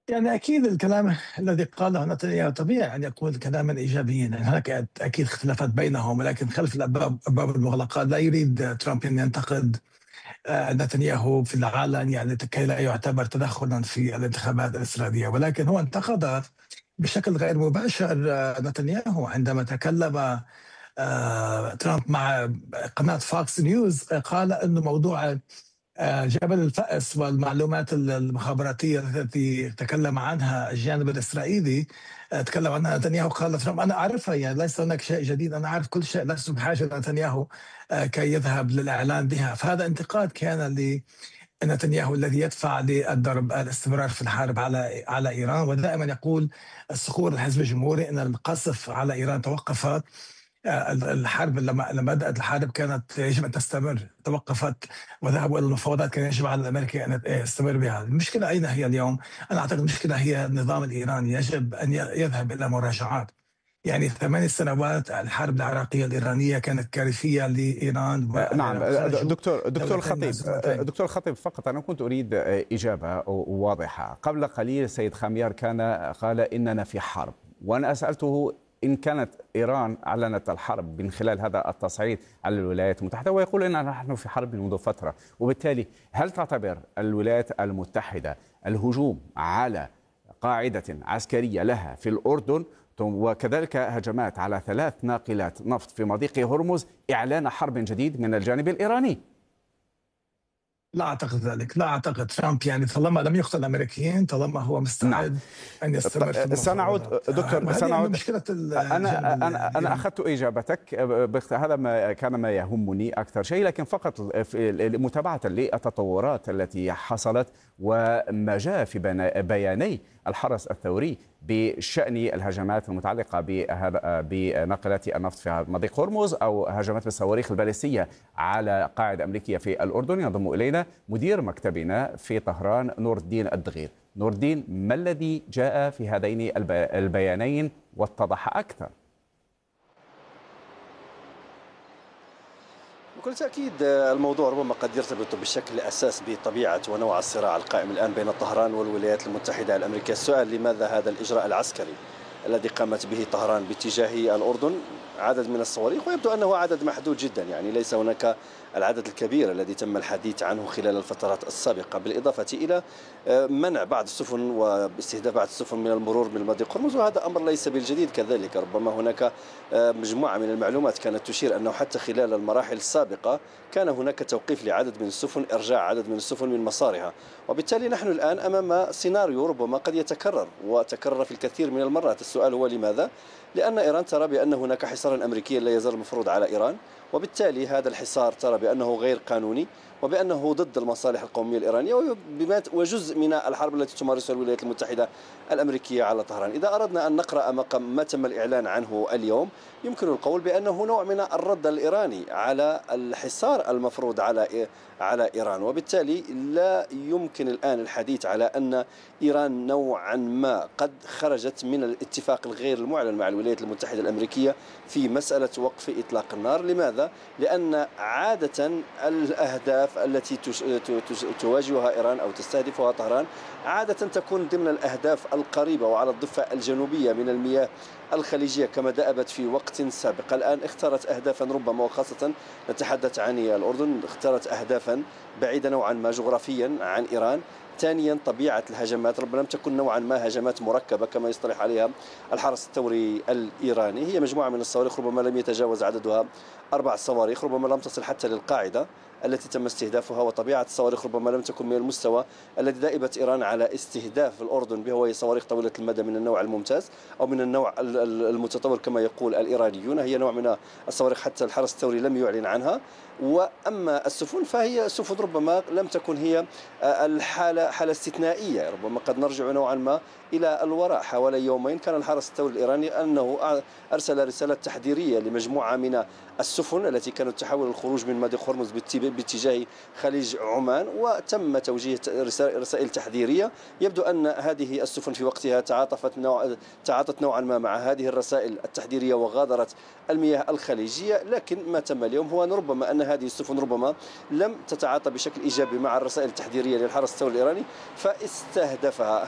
يعني أكيد الكلام الذي قاله نتنياهو طبيعي أن يكون كلاما إيجابيا، يعني هناك أكيد اختلافات بينهم، ولكن خلف الأبواب المغلقة لا يريد ترامب أن ينتقد نتنياهو في العلن، يعني كي لا يعتبر تدخلا في الانتخابات الإسرائيلية. ولكن هو انتقد بشكل غير مباشر نتنياهو عندما تكلم ترامب مع قناة فاكس نيوز. قال أنه موضوع جبل الفأس والمعلومات المخابراتية التي تكلم عنها الجانب الإسرائيلي، تكلم عنها نتنياهو. قال ترامب: أنا أعرفها، يعني ليس هناك شيء جديد، أنا أعرف كل شيء، لست بحاجة لنتنياهو كي يذهب للإعلان بها. فهذا انتقاد كان لنتنياهو الذي يدفع للضرب الاستمرار في الحرب على إيران، ودائما يقول الصقور الحزب الجمهوري أن القصف على إيران توقف. الحرب لما بدأت الحرب كانت يجب أن تستمر، توقفت وذهبوا إلى المفاوضات، كان يجب على الأمريكي أن يستمر بها. المشكلة أين هي اليوم؟ أنا أعتقد المشكلة هي النظام الإيراني، يجب أن يذهب إلى مراجعات. يعني 8 سنوات الحرب العراقية الإيرانية كانت كارثية لإيران نعم. وخرجوا دكتور دولتين الخطيب، مهزومتين. فقط أنا كنت أريد إجابة واضحة. قبل قليل السيد خاميار قال إننا في حرب، وأنا سألته إن كانت إيران أعلنت الحرب من خلال هذا التصعيد على الولايات المتحدة، ويقول إننا نحن في حرب منذ فترة. وبالتالي هل تعتبر الولايات المتحدة الهجوم على قاعدة عسكرية لها في الأردن وكذلك هجمات على 3 ناقلات نفط في مضيق هرمز إعلان حرب جديد من الجانب الإيراني؟ لا أعتقد ذلك، لا أعتقد. ترامب يعني طالما لم يقتل الأمريكيين، طالما هو نعم. مستعد أن يستمر في سنعود المفاوضات. دكتور، وهذه سنعود. مشكلة الجانب أنا الإيراني. أخذت إجابتك، هذا ما كان ما يهمني أكثر شيء، لكن فقط متابعة للتطورات التي حصلت وما جاء في بياني الحرس الثوري بشأن الهجمات المتعلقة بناقلات النفط في مضيق هرمز أو هجمات بالصواريخ الباليستية على قاعدة أمريكية في الأردن. ينضم إلينا مدير مكتبنا في طهران نور الدين الدغير. نور الدين، ما الذي جاء في هذين البيانين واتضح أكثر؟ بكل تأكيد الموضوع ربما قد يرتبط بشكل أساس بطبيعة ونوع الصراع القائم الآن بين طهران والولايات المتحدة الأمريكية. السؤال: لماذا هذا الإجراء العسكري الذي قامت به طهران باتجاه الأردن؟ عدد من الصواريخ، ويبدو أنه عدد محدود جدا، يعني ليس هناك العدد الكبير الذي تم الحديث عنه خلال الفترات السابقة، بالإضافة إلى منع بعض السفن واستهداف بعض السفن من المرور من مضيق هرمز، وهذا أمر ليس بالجديد. كذلك ربما هناك مجموعة من المعلومات كانت تشير أنه حتى خلال المراحل السابقة كان هناك توقيف لعدد من السفن، إرجاع عدد من السفن من مسارها. وبالتالي نحن الآن أمام سيناريو ربما قد يتكرر وتكرر في الكثير من المرات. السؤال هو لماذا؟ لأن إيران ترى بأن هناك حصارا أمريكيا لا يزال مفروض على إيران، وبالتالي هذا الحصار ترى بأنه غير قانوني وبأنه ضد المصالح القومية الإيرانية وجزء من الحرب التي تمارسها الولايات المتحدة الأمريكية على طهران. إذا أردنا أن نقرأ ما تم الإعلان عنه اليوم، يمكن القول بأنه نوع من الرد الإيراني على الحصار المفروض على إيران، وبالتالي لا يمكن الآن الحديث على أن إيران نوعا ما قد خرجت من الاتفاق الغير المعلن مع الولايات المتحدة الأمريكية في مسألة وقف إطلاق النار. لماذا؟ لأن عادة الأهداف التي تواجهها إيران أو تستهدفها طهران عادة تكون ضمن الأهداف القريبة وعلى الضفة الجنوبية من المياه الخليجية كما دأبت في وقت سابق. الآن اختارت أهدافا ربما، وخاصة نتحدث عن الأردن، اختارت أهدافا بعيدة نوعا ما جغرافيا عن إيران. ثانيا، طبيعة الهجمات ربما لم تكن نوعا ما هجمات مركبة كما يصطلح عليها الحرس الثوري الإيراني. هي مجموعة من الصواريخ ربما لم يتجاوز عددها 4 صواريخ، ربما لم تصل حتى للقاعدة التي تم استهدافها، وطبيعة الصواريخ ربما لم تكن من المستوى الذي دأبت إيران على استهداف الأردن به، وهي صواريخ طويلة المدى من النوع الممتاز أو من النوع المتطور كما يقول الإيرانيون. هي نوع من الصواريخ حتى الحرس الثوري لم يعلن عنها. وأما السفن فهي سفن ربما لم تكن هي حالة استثنائية، ربما قد نرجع نوعا ما إلى الوراء. حوالي يومين كان الحرس الثوري الإيراني أنه أرسل رسالة تحذيرية لمجموعة من السفن التي كانت تحاول الخروج من مضيق هرمز باتجاه خليج عمان، وتم توجيه رسائل تحذيرية. يبدو أن هذه السفن في وقتها تعاطت نوعا ما مع هذه الرسائل التحذيرية وغادرت المياه الخليجية. لكن ما تم اليوم هو أن ربما أن هذه السفن ربما لم تتعاطى بشكل إيجابي مع الرسائل التحذيرية للحرس الثوري الإيراني، فاستهدفها